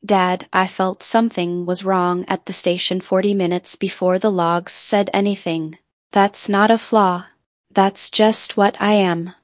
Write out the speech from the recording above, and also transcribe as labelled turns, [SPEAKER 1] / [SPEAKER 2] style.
[SPEAKER 1] Dad, I felt something was wrong at the station 40 minutes before the logs said anything. That's not a flaw. That's just what I am.